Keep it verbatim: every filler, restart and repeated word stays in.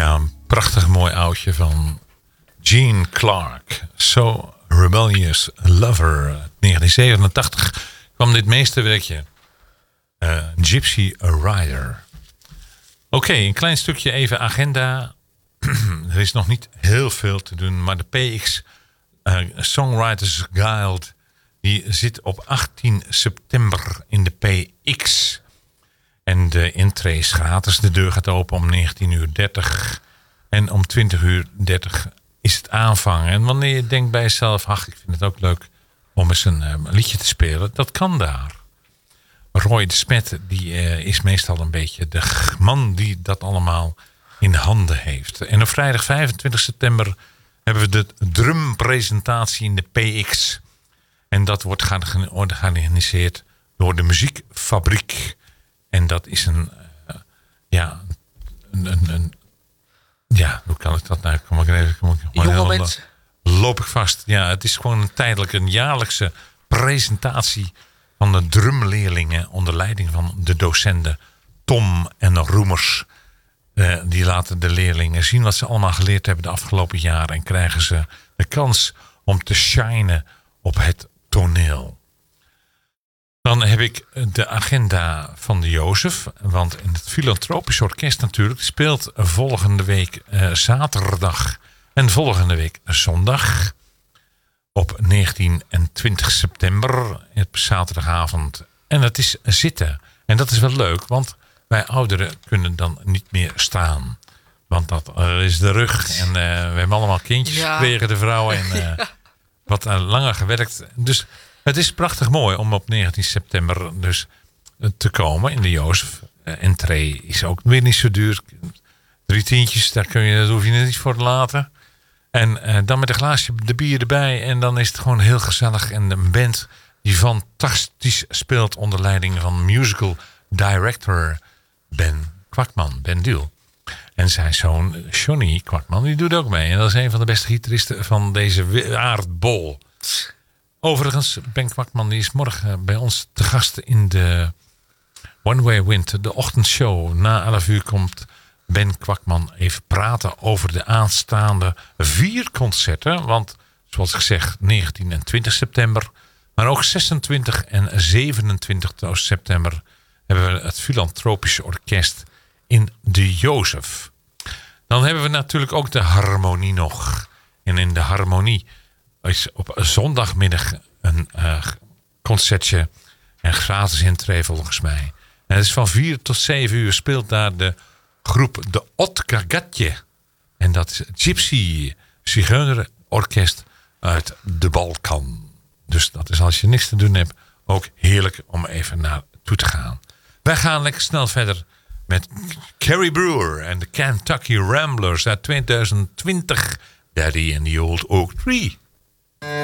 Ja, een prachtig mooi oudje van Gene Clark. So Rebellious Lover. negentien zevenentachtig kwam dit meesterwerkje. Uh, Gypsy Rider. Oké, okay, een klein stukje even agenda. Er is nog niet heel veel te doen, maar de P X uh, Songwriters Guild die zit op achttien september in de P X. En de intree is gratis. De deur gaat open om negentien uur dertig. En om twintig uur dertig is het aanvang. En wanneer je denkt bij jezelf, ach, ik vind het ook leuk om eens een, um, liedje te spelen. Dat kan daar. Roy de Smet die, uh, is meestal een beetje de man die dat allemaal in handen heeft. En op vrijdag vijfentwintig september hebben we de drumpresentatie in de P X. En dat wordt georganiseerd door de Muziekfabriek. En dat is een, uh, ja, een, een, een, ja, hoe kan ik dat nou? Kom ik even, kom ik, Jonge mensen. Loop ik vast. Ja, het is gewoon een tijdelijke, een jaarlijkse presentatie van de drumleerlingen onder leiding van de docenten Tom en Roemers. Uh, die laten de leerlingen zien wat ze allemaal geleerd hebben de afgelopen jaren en krijgen ze de kans om te shinen op het toneel. Dan heb ik de agenda van de Jozef. Want in het Filantropisch Orkest natuurlijk speelt volgende week uh, zaterdag en volgende week zondag op negentien en twintig september op zaterdagavond. En dat is zitten. En dat is wel leuk, want wij ouderen kunnen dan niet meer staan. Want dat uh, is de rug en uh, we hebben allemaal kindjes ja. gekregen, de vrouwen. En uh, wat uh, langer gewerkt. Dus het is prachtig mooi om op negentien september dus te komen in de Jozef. Uh, entree is ook weer niet zo duur. Drie tientjes, daar, kun je, daar hoef je niet voor te laten. En uh, dan met een glaasje de bier erbij. En dan is het gewoon heel gezellig. En een band die fantastisch speelt onder leiding van musical director Ben Kwakman, Ben Duel. En zijn zoon Johnny Kwakman, die doet ook mee. En dat is een van de beste gitaristen van deze aardbol. Overigens, Ben Kwakman die is morgen bij ons te gast in de One Way Wind, de ochtendshow. Na elf uur komt Ben Kwakman even praten over de aanstaande vier concerten. Want, zoals gezegd, negentien en twintig september. Maar ook zesentwintig en zevenentwintig september hebben we het Filantropische Orkest in de Jozef. Dan hebben we natuurlijk ook de Harmonie nog. En in de Harmonie is op zondagmiddag een uh, concertje en gratis intree volgens mij. En het is van vier tot zeven uur speelt daar de groep de Otkagatje. En dat is het Gypsy Zigeuner Orkest uit de Balkan. Dus dat is als je niks te doen hebt ook heerlijk om even naartoe te gaan. Wij gaan lekker snel verder met Carrie Brewer en de Kentucky Ramblers uit twintig twintig. Daddy and the Old Oak Tree.